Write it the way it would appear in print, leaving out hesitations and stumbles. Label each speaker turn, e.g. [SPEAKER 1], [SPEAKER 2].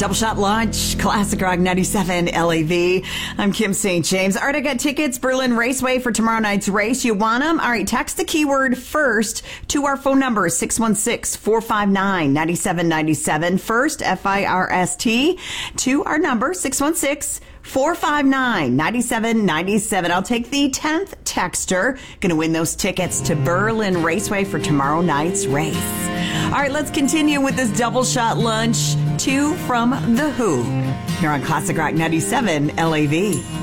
[SPEAKER 1] Double Shot Lunch, Classic Rock 97 LAV. I'm Kim St. James. All right, I got tickets, Berlin Raceway for tomorrow night's race. You want them? All right, text the keyword FIRST to our phone number, 616-459-9797. FIRST, FIRST, to our number, 616-459-9797. I'll take the 10th texter. Going to win those tickets to Berlin Raceway for tomorrow night's race. All right, let's continue with this Double Shot Lunch. 2 from The Who here on Classic Rock 97 LAV.